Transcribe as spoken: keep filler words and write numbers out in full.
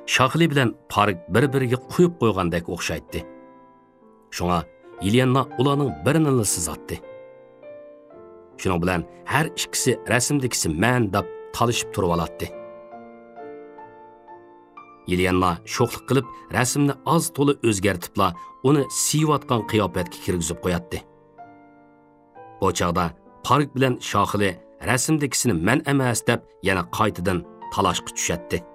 Şahili bilan Park bir-biriga quyib qo'ygandek o'xshaydi. Shunga Yelena ularning birini sizatdi. Shuning bilan har ikkisi rasmdagisi men deb talishib turib oladi. Yelena sho'xlik qilib rasmni oz to'la o'zgartibla uni siyvatgan qiyofatga kirgizib qo'yadi. Bu chaqda Park bilan Shohili rasmdagisini men emas deb yana qaytadan talashga tushadi.